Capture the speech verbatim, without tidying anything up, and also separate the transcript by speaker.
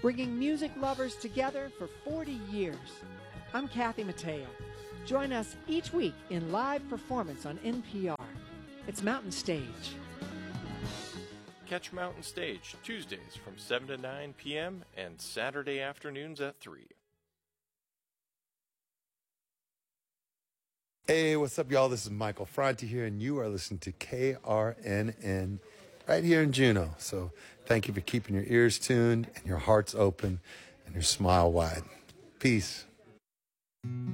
Speaker 1: bringing music lovers together for forty years. I'm Kathy Mateo. Join us each week in live performance on N P R. It's Mountain Stage.
Speaker 2: Catch Mountain Stage Tuesdays from seven to nine p.m. and Saturday afternoons at three.
Speaker 3: Hey, what's up, y'all? This is Michael Franti here, and you are listening to K R N N right here in Juneau. So thank you for keeping your ears tuned and your hearts open and your smile wide. Peace.